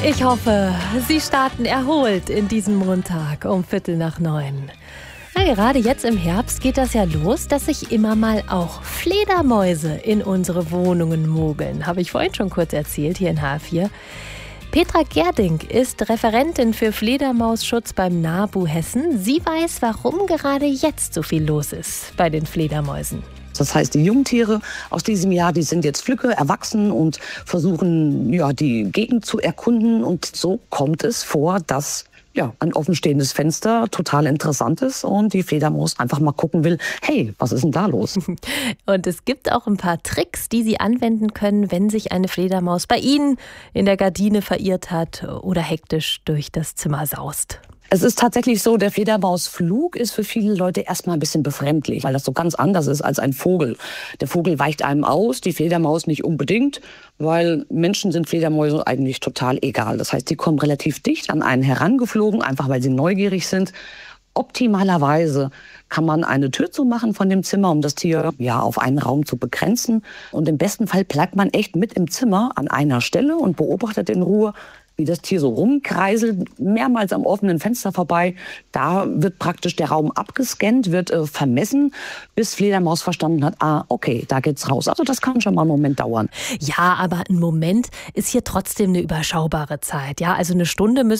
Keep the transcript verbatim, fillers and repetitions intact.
Ich hoffe, Sie starten erholt in diesem Montag um Viertel nach neun. Na, gerade jetzt im Herbst geht das ja los, dass sich immer mal auch Fledermäuse in unsere Wohnungen mogeln. Habe ich vorhin schon kurz erzählt, hier in H vier. Petra Gerding ist Referentin für Fledermausschutz beim NABU Hessen. Sie weiß, warum gerade jetzt so viel los ist bei den Fledermäusen. Das heißt, die Jungtiere aus diesem Jahr, die sind jetzt flügge, erwachsen und versuchen, ja, die Gegend zu erkunden. Und so kommt es vor, dass ja, ein offenstehendes Fenster total interessant ist und die Fledermaus einfach mal gucken will, hey, was ist denn da los? Und es gibt auch ein paar Tricks, die Sie anwenden können, wenn sich eine Fledermaus bei Ihnen in der Gardine verirrt hat oder hektisch durch das Zimmer saust. Es ist tatsächlich so, der Fledermausflug ist für viele Leute erstmal ein bisschen befremdlich, weil das so ganz anders ist als ein Vogel. Der Vogel weicht einem aus, die Fledermaus nicht unbedingt, weil Menschen sind Fledermäuse eigentlich total egal. Das heißt, die kommen relativ dicht an einen herangeflogen, einfach weil sie neugierig sind. Optimalerweise kann man eine Tür zumachen von dem Zimmer, um das Tier ja auf einen Raum zu begrenzen. Und im besten Fall bleibt man echt mit im Zimmer an einer Stelle und beobachtet in Ruhe, wie das Tier so rumkreiselt, mehrmals am offenen Fenster vorbei. Da wird praktisch der Raum abgescannt, wird äh, vermessen, bis Fledermaus verstanden hat, ah, okay, da geht's raus. Also das kann schon mal einen Moment dauern. Ja, aber ein Moment ist hier trotzdem eine überschaubare Zeit. Ja, also eine Stunde müssen